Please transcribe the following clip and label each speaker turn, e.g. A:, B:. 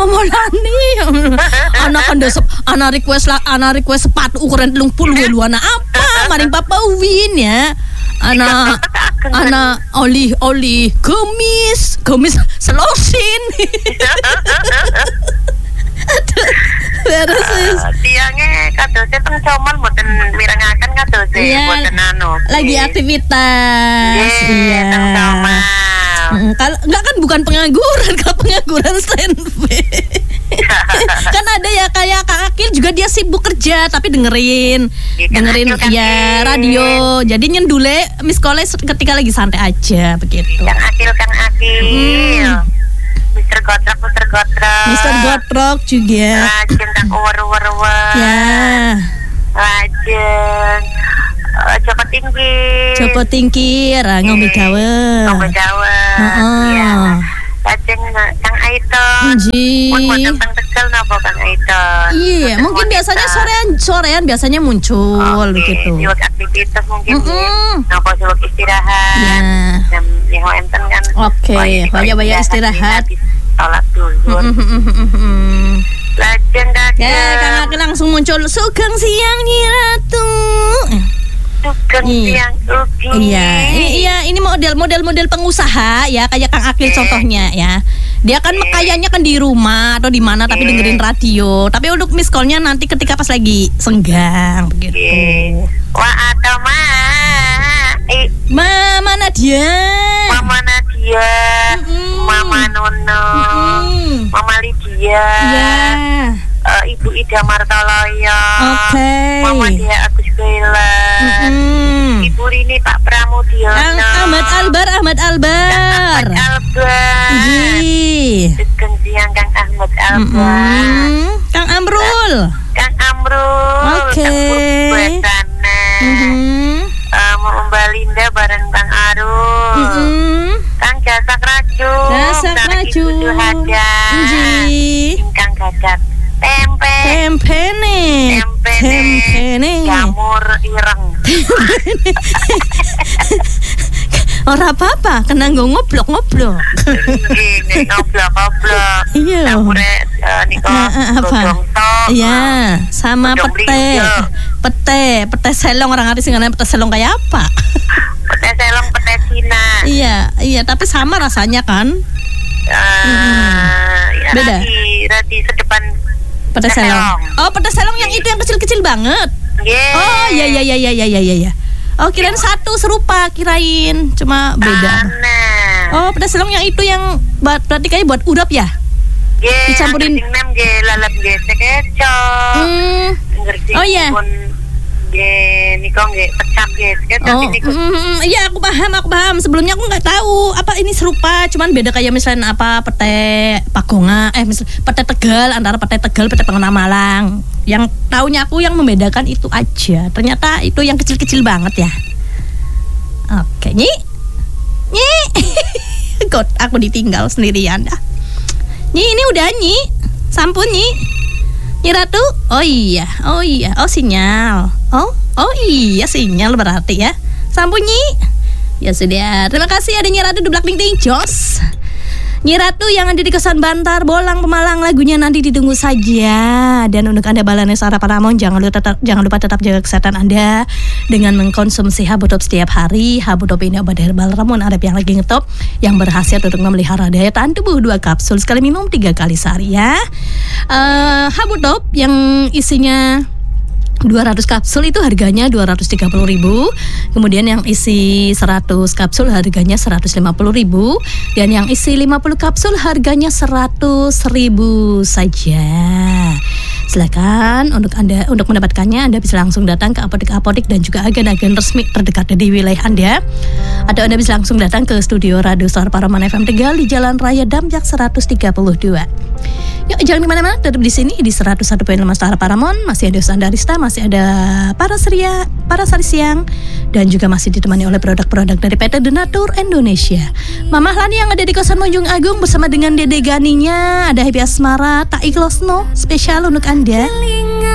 A: Momolani. Anak request sepatu ukuran 30 lu anak apa? Maring Papa Win ya. Anak oli gemis selosin. Beres.
B: Tiangnya kadose teng coman mboten mirengaken kadose mboten
A: lagi aktivitas.
B: Iya, teng coman.
A: Kalau enggak kan bukan pengangguran, kalau pengangguran standby. Kan ada ya kayak Kak Akil juga dia sibuk kerja tapi dengerin ya radio. Jadi nyendule Miss Kole ketika lagi santai aja begitu.
B: Kang Akil. Mr.
A: Gotrok juga.
B: Rajin tak uwer.
A: Ya.
B: Rajin. Copo tinggi.
A: Ngombe gawe.
B: Iya. Rajin Kang Aiton. Pun boten teng Tegal napa Kang Aiton.
A: Iya, mungkin biasanya sorean biasanya muncul begitu.
B: Siwak aktivitas mungkin. Napa siwak istirahat. Yang enten kan.
A: Oke, banyak istirahat.
B: Salat dulu. Lajeng
A: ya, Kang Akil langsung muncul Sugeng Siang Nyi Ratu.
B: Sugeng Siang Ugi.
A: Iya, ini model pengusaha ya, kayak Kang Akil contohnya ya. Dia kan kayaknya kan di rumah atau di mana tapi dengerin radio. Tapi untuk miss call-nya nanti ketika pas lagi senggang begitu.
B: Wah, atau
A: Mama Nadia.
B: Mama Nono, Mama Lydia, Ibu Ida Martaloyo, Mama Dia Agus Bella, Ibu Rini Pak Pramudiono,
A: Ahmad Albar.
B: Sugeng Siang Kang Ahmad Albar,
A: Kang Amrul,
B: Mbak Linda bareng Kang Arul, Kang Jasak Raju, Kang Gadat tempe nih jamur ireng.
A: Ora apa-apa, kena ngoblok.
B: Nggih, ngoblok.
A: Iya.
B: Campure godhong tok.
A: Iya, sama pete selong, orang ngerti sih namanya pete selong kayak apa?
B: Pete selong, pete Cina.
A: Iya, tapi sama rasanya kan? Beda.
B: Radi sedepan
A: pete selong. Oh, pete selong yang itu yang kecil-kecil banget. Oh, iya. Oh, kirain satu serupa, cuma beda. Oh, pete selong yang itu yang berarti kayak buat udap ya? Dicampurin
B: lalap sekecap.
A: Oh iya. Iya, aku paham. Sebelumnya aku nggak tahu apa ini serupa, cuman beda kayak misalnya apa pete Pagonga, pete Tegal, antara pete Tegal, pete Pengguna Malang. Yang taunya aku yang membedakan itu aja. Ternyata itu yang kecil-kecil banget ya. Oke, Nyi. Kok aku ditinggal sendirian dah. Nyi, ini udah Nyi. Sampun Nyi. Nyi Ratu. Oh iya. Sinyal. Oh iya, sinyal berarti ya. Sampun Nyi. Ya sudah. Terima kasih ada Nyi Ratu di Blak Ting Ting Jos. Nyi Ratu yang ada di Kesan Bantar, Bolang, Pemalang, lagunya nanti ditunggu saja. Dan untuk Anda Balane Suara Paramount, jangan lupa tetap jaga kesehatan Anda dengan mengkonsumsi Habutop setiap hari. Habutop ini obat herbal Ramon Arab yang lagi ngetop, yang berhasil untuk memelihara daya tahan tubuh 2 kapsul sekali minum 3 kali sehari ya. Habutop yang isinya 200 kapsul itu harganya 230.000. Kemudian yang isi 100 kapsul harganya 150.000 dan yang isi 50 kapsul harganya 100.000 saja. Silakan untuk Anda untuk mendapatkannya Anda bisa langsung datang ke apotek-apotek dan juga agen-agen resmi terdekat di wilayah Anda. Atau Anda bisa langsung datang ke studio Radio Suara Paramount FM Tegal di Jalan Raya Damjak 132. Yuk, jangan kemana-mana, tetap di sini di 101.5 Suara Paramount. Masih ada Sandarista, masih ada para Sari Siang, dan juga masih ditemani oleh produk-produk dari PT Denatur Indonesia. Mamah Lani yang ada di Kosan Monjung Agung bersama dengan Dede Ganinya, ada Happy Asmara, Tak Ikhlasno, spesial untuk Anda.